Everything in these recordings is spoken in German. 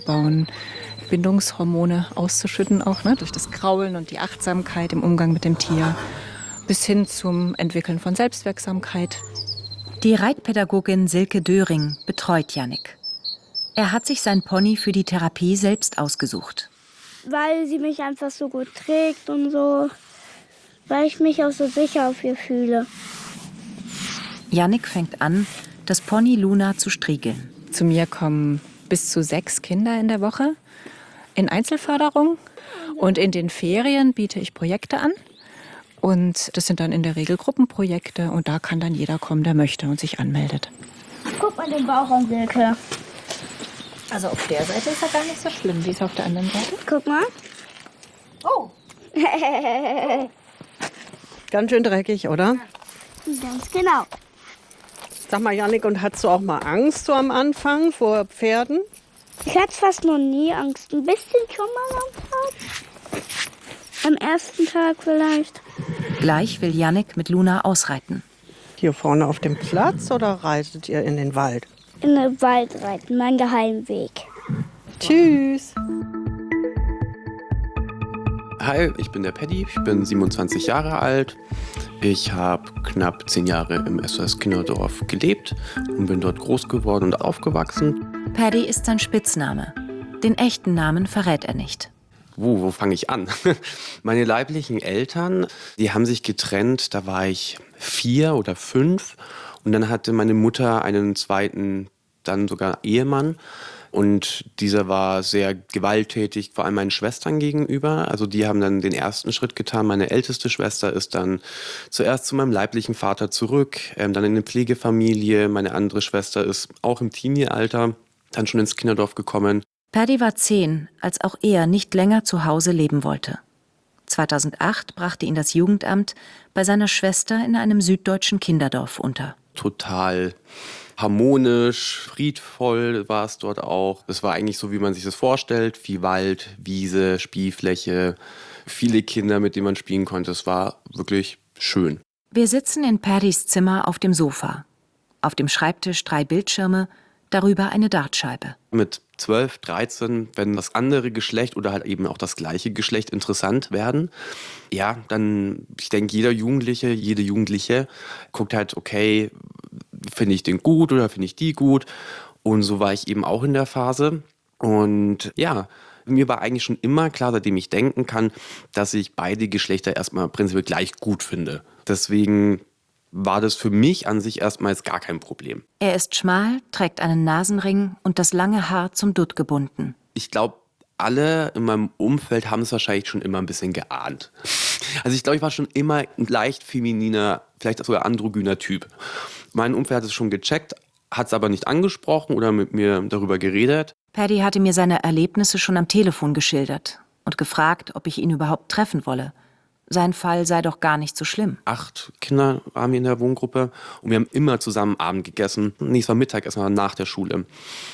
bauen, Bindungshormone auszuschütten auch, ne, durch das Kraulen und die Achtsamkeit im Umgang mit dem Tier, bis hin zum Entwickeln von Selbstwirksamkeit. Die Reitpädagogin Silke Döring betreut Jannik. Er hat sich sein Pony für die Therapie selbst ausgesucht. Weil sie mich einfach so gut trägt und so, weil ich mich auch so sicher auf ihr fühle. Jannik fängt an, das Pony Luna zu striegeln. Zu mir kommen bis zu 6 Kinder in der Woche in Einzelförderung. Und in den Ferien biete ich Projekte an. Und das sind dann in der Regel Gruppenprojekte. Und da kann dann jeder kommen, der möchte und sich anmeldet. Guck mal den Bauch an, Silke. Also auf der Seite ist er gar nicht so schlimm. Wie ist auf der anderen Seite? Guck mal. Oh. Ganz schön dreckig, oder? Ganz genau. Sag mal, Jannik, und hattest du auch mal Angst so am Anfang vor Pferden? Ich hatte fast noch nie Angst. Ein bisschen schon mal am Tag. Am ersten Tag vielleicht. Gleich will Jannik mit Luna ausreiten. Hier vorne auf dem Platz oder reitet ihr in den Wald? In den Wald reiten, mein Geheimweg. Tschüss. Hi, ich bin der Paddy, ich bin 27 Jahre alt. Ich habe knapp 10 Jahre im SOS Kinderdorf gelebt und bin dort groß geworden und aufgewachsen. Paddy ist sein Spitzname. Den echten Namen verrät er nicht. Wo fange ich an? Meine leiblichen Eltern, die haben sich getrennt, da war ich 4 oder 5. Und dann hatte meine Mutter einen zweiten, dann sogar Ehemann. Und dieser war sehr gewalttätig, vor allem meinen Schwestern gegenüber. Also die haben dann den ersten Schritt getan. Meine älteste Schwester ist dann zuerst zu meinem leiblichen Vater zurück, dann in eine Pflegefamilie. Meine andere Schwester ist auch im Teenie-Alter dann schon ins Kinderdorf gekommen. Paddy war 10, als auch er nicht länger zu Hause leben wollte. 2008 brachte ihn das Jugendamt bei seiner Schwester in einem süddeutschen Kinderdorf unter. Total harmonisch, friedvoll war es dort auch. Es war eigentlich so, wie man sich das vorstellt. Viel Wald, Wiese, Spielfläche, viele Kinder, mit denen man spielen konnte. Es war wirklich schön. Wir sitzen in Paddys Zimmer auf dem Sofa. Auf dem Schreibtisch 3 Bildschirme, darüber eine Dartscheibe. Mit 12, 13, wenn das andere Geschlecht oder halt eben auch das gleiche Geschlecht interessant werden, ja, dann, ich denke, jeder Jugendliche, jede Jugendliche guckt halt, okay, finde ich den gut oder finde ich die gut? Und so war ich eben auch in der Phase. Und ja, mir war eigentlich schon immer klar, seitdem ich denken kann, dass ich beide Geschlechter erstmal prinzipiell gleich gut finde. Deswegen war das für mich an sich erstmal jetzt gar kein Problem. Er ist schmal, trägt einen Nasenring und das lange Haar zum Dutt gebunden. Ich glaube, alle in meinem Umfeld haben es wahrscheinlich schon immer ein bisschen geahnt. Also ich glaube, ich war schon immer ein leicht femininer, vielleicht sogar androgyner Typ. Mein Umfeld hat es schon gecheckt, hat es aber nicht angesprochen oder mit mir darüber geredet. Paddy hatte mir seine Erlebnisse schon am Telefon geschildert und gefragt, ob ich ihn überhaupt treffen wolle. Sein Fall sei doch gar nicht so schlimm. 8 Kinder waren wir in der Wohngruppe und wir haben immer zusammen Abend gegessen. Nee, es war Mittagessen, war nach der Schule.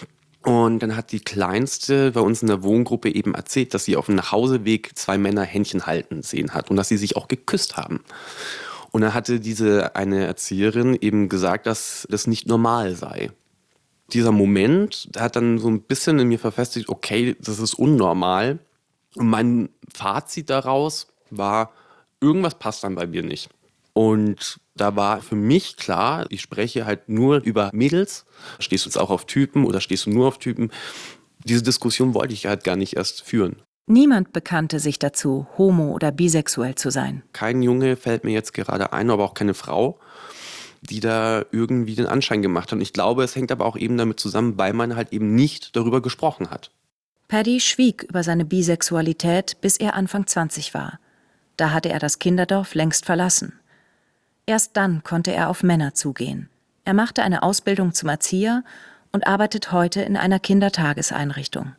Und dann hat die Kleinste bei uns in der Wohngruppe eben erzählt, dass sie auf dem Nachhauseweg 2 Männer Händchen halten sehen hat und dass sie sich auch geküsst haben. Und dann hatte diese eine Erzieherin eben gesagt, dass das nicht normal sei. Dieser Moment hat dann so ein bisschen in mir verfestigt, okay, das ist unnormal. Und mein Fazit daraus war, irgendwas passt dann bei mir nicht. Und da war für mich klar, ich spreche halt nur über Mädels. Stehst du jetzt auch auf Typen oder stehst du nur auf Typen? Diese Diskussion wollte ich halt gar nicht erst führen. Niemand bekannte sich dazu, homo- oder bisexuell zu sein. Kein Junge fällt mir jetzt gerade ein, aber auch keine Frau, die da irgendwie den Anschein gemacht hat. Und ich glaube, es hängt aber auch eben damit zusammen, weil man halt eben nicht darüber gesprochen hat. Paddy schwieg über seine Bisexualität, bis er Anfang 20 war. Da hatte er das Kinderdorf längst verlassen. Erst dann konnte er auf Männer zugehen. Er machte eine Ausbildung zum Erzieher und arbeitet heute in einer Kindertageseinrichtung.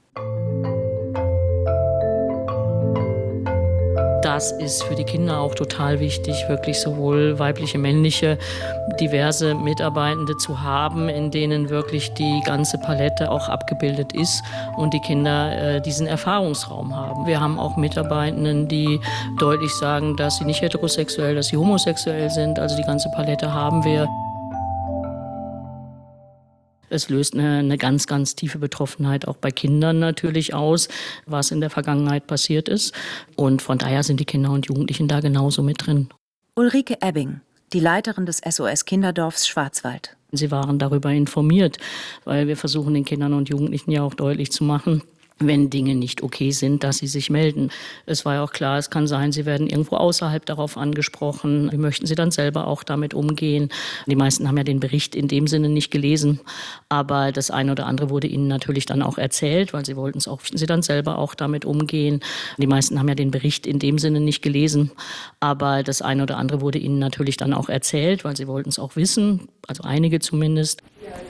Das ist für die Kinder auch total wichtig, wirklich sowohl weibliche, männliche, diverse Mitarbeitende zu haben, in denen wirklich die ganze Palette auch abgebildet ist und die Kinder diesen Erfahrungsraum haben. Wir haben auch Mitarbeitenden, die deutlich sagen, dass sie nicht heterosexuell, dass sie homosexuell sind. Also die ganze Palette haben wir. Es löst eine ganz, ganz tiefe Betroffenheit auch bei Kindern natürlich aus, was in der Vergangenheit passiert ist. Und von daher sind die Kinder und Jugendlichen da genauso mit drin. Ulrike Ebbing, die Leiterin des SOS-Kinderdorfs Schwarzwald. Sie waren darüber informiert, weil wir versuchen, den Kindern und Jugendlichen ja auch deutlich zu machen, wenn Dinge nicht okay sind, dass sie sich melden. Es war ja auch klar, es kann sein, sie werden irgendwo außerhalb darauf angesprochen. Wie möchten sie dann selber auch damit umgehen? Die meisten haben ja den Bericht in dem Sinne nicht gelesen, aber das eine oder andere wurde ihnen natürlich dann auch erzählt, weil sie wollten es auch, sie dann selber auch damit umgehen. Die meisten haben ja den Bericht in dem Sinne nicht gelesen, aber das eine oder andere wurde ihnen natürlich dann auch erzählt, weil sie wollten es auch wissen, also einige zumindest.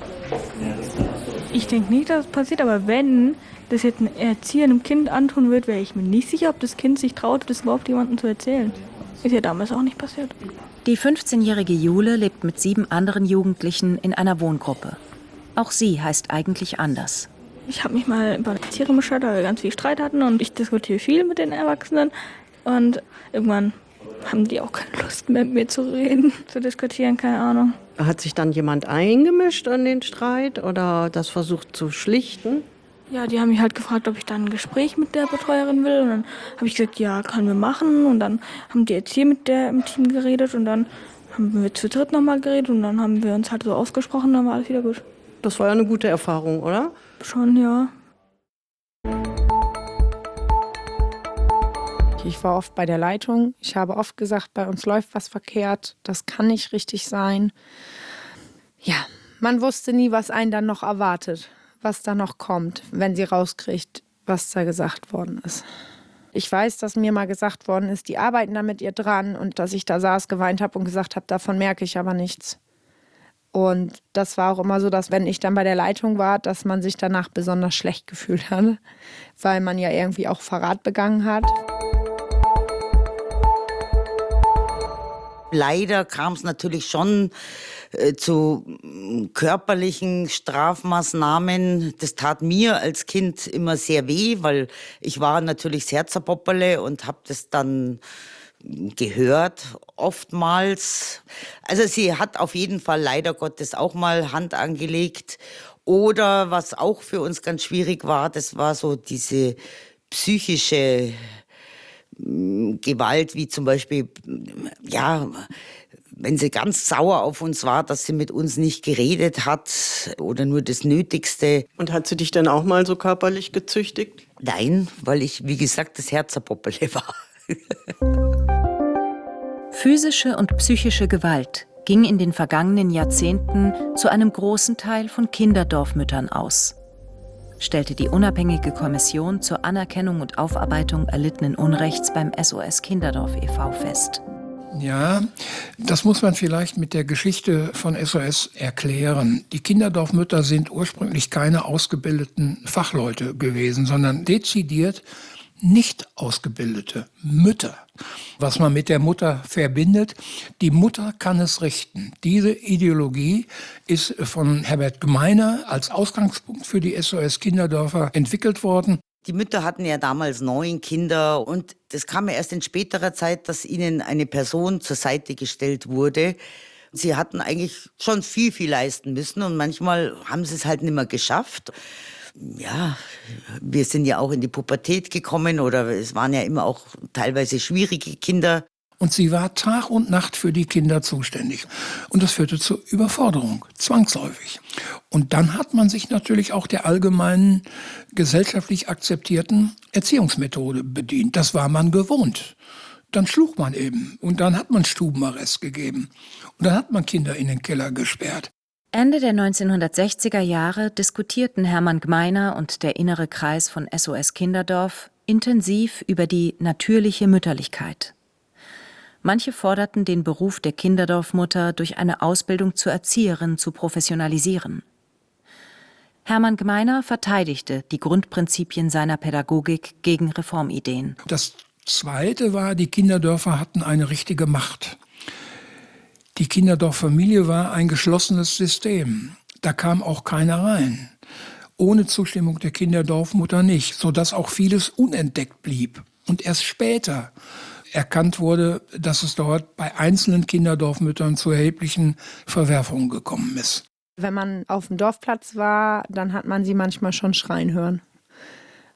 Ich denke nicht, dass es passiert, aber wenn das jetzt ein Erzieher einem Kind antun wird, wäre ich mir nicht sicher, ob das Kind sich traut, das überhaupt jemandem zu erzählen. Ist ja damals auch nicht passiert. Die 15-jährige Jule lebt mit 7 anderen Jugendlichen in einer Wohngruppe. Auch sie heißt eigentlich anders. Ich habe mich mal bei der Erzieherin beschwert, weil wir ganz viel Streit hatten und ich diskutiere viel mit den Erwachsenen. Und irgendwann haben die auch keine Lust mehr mit mir zu reden, zu diskutieren, keine Ahnung. Hat sich dann jemand eingemischt in den Streit oder das versucht zu schlichten? Ja, die haben mich halt gefragt, ob ich dann ein Gespräch mit der Betreuerin will. Und dann habe ich gesagt, ja, können wir machen. Und dann haben die Erzieher mit der im Team geredet. Und dann haben wir zu dritt nochmal geredet. Und dann haben wir uns halt so ausgesprochen, dann war alles wieder gut. Das war ja eine gute Erfahrung, oder? Schon, ja. Ich war oft bei der Leitung. Ich habe oft gesagt, bei uns läuft was verkehrt. Das kann nicht richtig sein. Ja, man wusste nie, was einen dann noch erwartet, was da noch kommt, wenn sie rauskriegt, was da gesagt worden ist. Ich weiß, dass mir mal gesagt worden ist, die arbeiten da mit ihr dran und dass ich da saß, geweint habe und gesagt habe, davon merke ich aber nichts. Und das war auch immer so, dass wenn ich dann bei der Leitung war, dass man sich danach besonders schlecht gefühlt hat, weil man ja irgendwie auch Verrat begangen hat. Leider kam es natürlich schon zu körperlichen Strafmaßnahmen. Das tat mir als Kind immer sehr weh, weil ich war natürlich sehr zerpopperle und habe das dann gehört oftmals. Also sie hat auf jeden Fall leider Gottes auch mal Hand angelegt. Oder was auch für uns ganz schwierig war, das war so diese psychische Gewalt, wie zum Beispiel, ja, wenn sie ganz sauer auf uns war, dass sie mit uns nicht geredet hat oder nur das Nötigste. Und hat sie dich dann auch mal so körperlich gezüchtigt? Nein, weil ich, wie gesagt, das Herzerpoppele war. Physische und psychische Gewalt ging in den vergangenen Jahrzehnten zu einem großen Teil von Kinderdorfmüttern aus, stellte die unabhängige Kommission zur Anerkennung und Aufarbeitung erlittenen Unrechts beim SOS Kinderdorf e.V. fest. Ja, das muss man vielleicht mit der Geschichte von SOS erklären. Die Kinderdorfmütter sind ursprünglich keine ausgebildeten Fachleute gewesen, sondern dezidiert nicht ausgebildete Mütter. Was man mit der Mutter verbindet, die Mutter kann es richten. Diese Ideologie ist von Herbert Gmeiner als Ausgangspunkt für die SOS Kinderdörfer entwickelt worden. Die Mütter hatten ja damals 9 Kinder und das kam ja erst in späterer Zeit, dass ihnen eine Person zur Seite gestellt wurde. Sie hatten eigentlich schon viel leisten müssen und manchmal haben sie es halt nicht mehr geschafft. Ja, wir sind ja auch in die Pubertät gekommen oder es waren ja immer auch teilweise schwierige Kinder. Und sie war Tag und Nacht für die Kinder zuständig. Und das führte zur Überforderung, zwangsläufig. Und dann hat man sich natürlich auch der allgemeinen, gesellschaftlich akzeptierten Erziehungsmethode bedient. Das war man gewohnt. Dann schlug man eben und dann hat man Stubenarrest gegeben. Und dann hat man Kinder in den Keller gesperrt. Ende der 1960er Jahre diskutierten Hermann Gmeiner und der innere Kreis von SOS Kinderdorf intensiv über die natürliche Mütterlichkeit. Manche forderten, den Beruf der Kinderdorfmutter durch eine Ausbildung zur Erzieherin zu professionalisieren. Hermann Gmeiner verteidigte die Grundprinzipien seiner Pädagogik gegen Reformideen. Das Zweite war, die Kinderdörfer hatten eine richtige Macht. Die Kinderdorffamilie war ein geschlossenes System. Da kam auch keiner rein. Ohne Zustimmung der Kinderdorfmutter nicht, sodass auch vieles unentdeckt blieb. Und erst später erkannt wurde, dass es dort bei einzelnen Kinderdorfmüttern zu erheblichen Verwerfungen gekommen ist. Wenn man auf dem Dorfplatz war, dann hat man sie manchmal schon schreien hören.